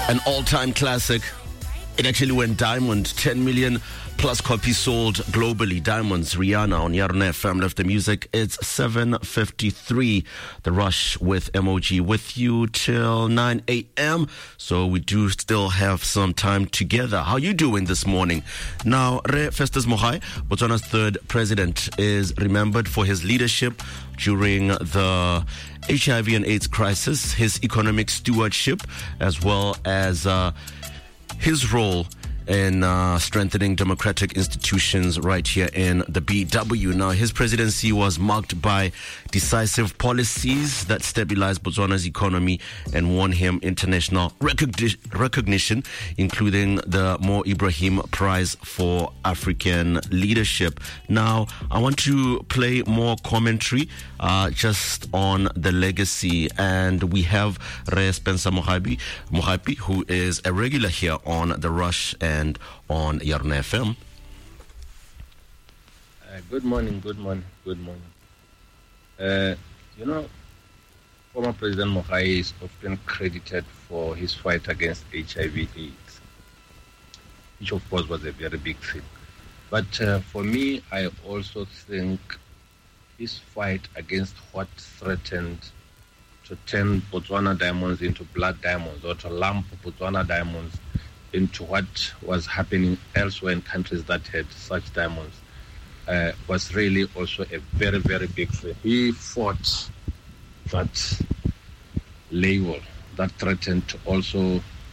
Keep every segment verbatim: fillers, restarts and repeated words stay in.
An all-time classic. It actually went diamond. ten million plus copies sold globally. Diamonds, Rihanna on Yarn F M. Left the music. It's seven fifty-three. The Rush with M O G with you till nine a.m. So we do still have some time together. How you doing this morning? Now, Re Festus Mogae, Botswana's third president, is remembered for his leadership during the H I V and AIDS crisis, his economic stewardship, as well as uh, his role in uh, strengthening democratic institutions right here in the B W. Now, his presidency was marked by decisive policies that stabilized Botswana's economy and won him international recogni- recognition, including the Mo Ibrahim Prize for African Leadership. Now, I want to play more commentary uh, just on the legacy, and we have Re Spencer Mogae, Mogae, who is a regular here on The Rush and and on Yarn F M. Uh, good morning, good morning, good morning. Uh, you know, former President Mogae is often credited for his fight against H I V AIDS, which of course was a very big thing. But uh, for me, I also think his fight against what threatened to turn Botswana diamonds into blood diamonds, or to lump Botswana diamonds into what was happening elsewhere in countries that had such diamonds, uh, was really also a very, very big thing. He fought that label that threatened to also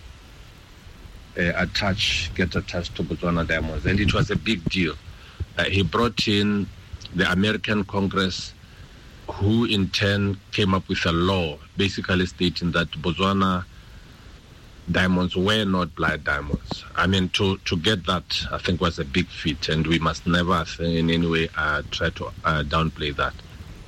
uh, attach, get attached to Botswana diamonds, and it was a big deal. Uh, he brought in the American Congress, who in turn came up with a law basically stating that Botswana diamonds were not blood diamonds. I mean, to, to get that, I think, was a big feat, and we must never in any way uh, try to uh, downplay that.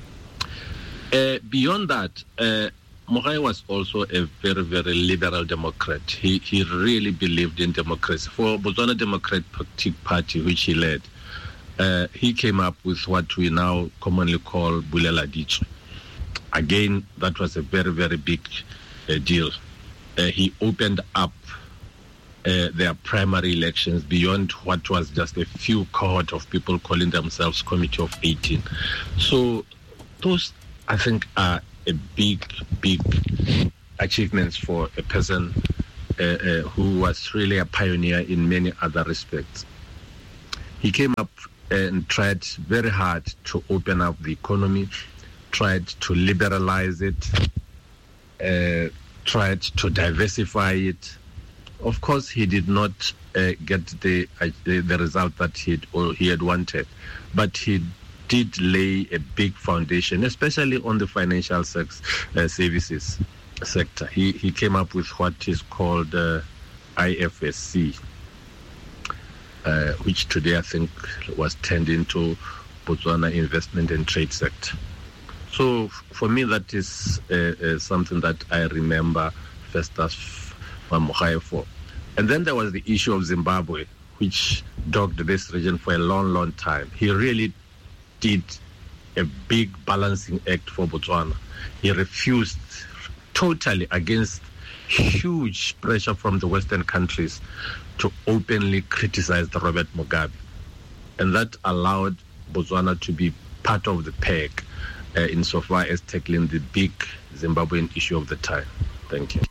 Uh, beyond that, uh, Mogae was also a very, very liberal Democrat. He he really believed in democracy. For Botswana Democratic Party, which he led, uh, he came up with what we now commonly call Bulela Ditso. Again, that was a very, very big uh, deal. Uh, he opened up uh, their primary elections beyond what was just a few cohort of people calling themselves Committee of eighteen. So those, I think, are a big, big achievements for a person uh, uh, who was really a pioneer in many other respects. He came up and tried very hard to open up the economy, tried to liberalize it, uh, tried to diversify it. Of course, he did not uh, get the, uh, the the result that he or he had wanted, but he did lay a big foundation, especially on the financial sex, uh, services sector. He he came up with what is called uh, I F S C, uh, which today I think was turned into Botswana Investment and Trade Sector. So for me, that is uh, uh, something that I remember Festus Mogae for. And then there was the issue of Zimbabwe, which dogged this region for a long, long time. He really did a big balancing act for Botswana. He refused totally, against huge pressure from the Western countries, to openly criticize the Robert Mugabe. And that allowed Botswana to be part of the pack Uh, insofar as tackling the big Zimbabwean issue of the time. Thank you.